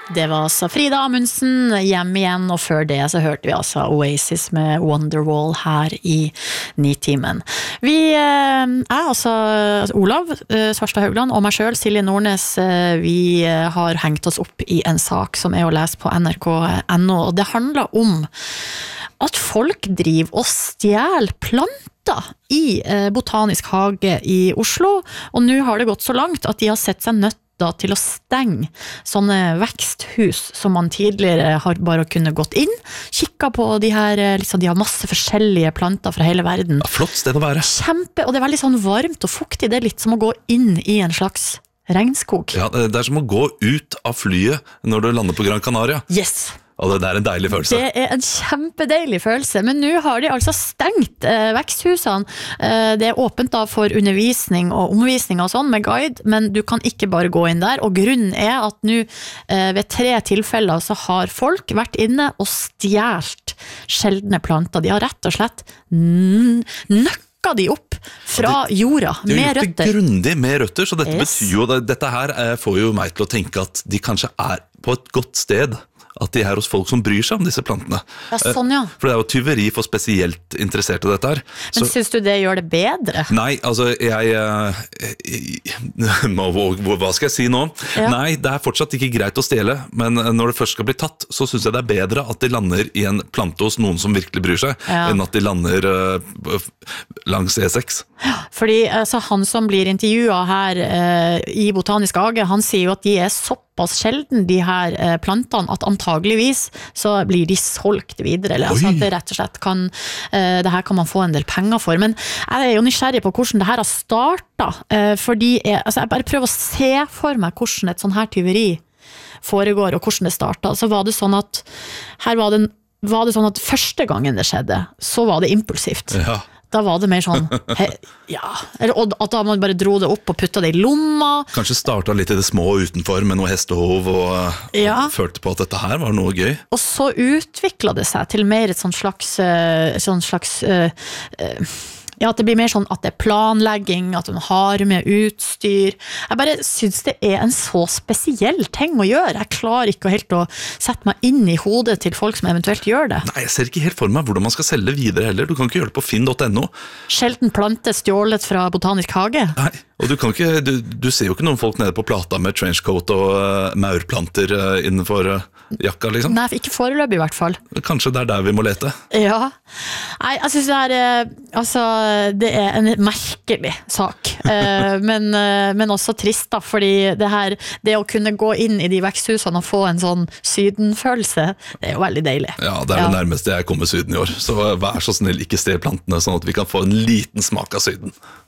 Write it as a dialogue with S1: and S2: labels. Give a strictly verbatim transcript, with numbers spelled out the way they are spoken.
S1: Det var altså Frida Amundsen hjem igjen, og før det så hørte vi altså Oasis med Wonderwall her i Nitimen. Vi er altså Olav Svarstad Haugland og meg selv, Silje Nordnes, vi har hengt oss opp i en sak som er å lese på N R K punktum N O, og det handler om at folk driver og stjel planter i Botanisk hage i Oslo, og nå har det gått så langt at de har sett seg nødt da, til å stenge sånne veksthus som man tidligere har bare kunnet gått inn, kikka på de her, liksom, de har masse forskjellige planter fra hele verden.
S2: Ja, flott sted å være.
S1: Kjempe, og det er veldig sånn varmt og fuktig, det er litt som å gå inn i en slags regnskog.
S2: Ja, det er som å gå ut av flyet når du lander på Gran Canaria.
S1: Yes!
S2: Og det er en deilig følelse.
S1: Det er en kjempedeilig følelse, men nå har de altså stengt eh, veksthusene. Eh, det er åpent da for undervisning og omvisning og sånn med guide, men du kan ikke bare gå inn der, og grunnen er at nå eh, ved tre tilfeller så har folk vært inne og stjert sjeldne planter. De har rett og slett nøkka de opp fra jorda
S2: de, de
S1: med røtter.
S2: De har gjort det grundig med røtter, så dette
S1: Yes.
S2: betyr jo, dette her eh, får jo meg til å tenke at de kanskje er på et godt sted, at de er hos folk som bryr seg om disse plantene.
S1: Ja, sånn ja.
S2: For det er jo tyveri for spesielt interesserte i dette her.
S1: Men så, synes du det gjør det bedre?
S2: Nei, altså, jeg, jeg nå, hva skal jeg si nå? Ja. Nei, det er fortsatt ikke greit å stjele, men når det først skal bli tatt, så synes jeg det er bedre at de lander i en plante hos noen som virkelig bryr seg, ja. enn at de lander uh, langs E seks.
S1: Fordi altså, han som blir intervjuet her uh, i Botanisk hage, han sier jo at de er såpass sjelden, de her uh, plantene, at antageligvis så blir de solgt videre, eller altså, at det rett og slett kan, uh, det her kan man få en del penger for, men jeg er jo nysgjerrig på hvordan det her har startet, uh, fordi jeg, altså, jeg bare prøver å se for meg hvordan et sånn her tyveri foregår, og hvordan det startet. Så var det sånn at her var det, var det sånn at første gangen det skjedde, så var det impulsivt.
S2: Ja.
S1: Da var det mer sånn, he, ja, eller at da man bare dro det opp og puttet det i lomma.
S2: Kanskje startet litt i det små utenfor med noe hestehov og
S1: ja.
S2: følte på at dette her var noe gøy.
S1: Og så utviklet det seg til mer et sånn slags, sånn slags uh, uh, ja, at det blir mer sånn at det er planlegging, at man har med utstyr. Jeg bare synes det er en så spesiell ting å gjøre. Jeg klarer ikke helt å sette meg inn i hodet til folk som eventuelt gjør det.
S2: Nei, jeg ser ikke helt for meg hvordan man skal selge videre heller. Du kan ikke gjøre det på finn punktum N O.
S1: Sjelden plante stjålet fra Botanisk hage.
S2: Nei, og du, kan ikke, du, du ser jo ikke noen folk nede på plata med trenchcoat og uh, maurplanter uh, innenfor uh, jakka, liksom.
S1: Nei, ikke foreløpig i hvert fall.
S2: Kanskje det er der vi må lete.
S1: Ja. Nei, jeg synes det er, altså, det er en merkelig sak, men, men også trist da, fordi det her, det å kunne gå inn i de veksthusene og få en sånn sydenfølelse, det er jo veldig deilig.
S2: Ja, det er
S1: ja.
S2: det nærmeste jeg kommer syden i år, så vær så snill ikke stjel plantene, sånn at vi kan få en liten smak av syden.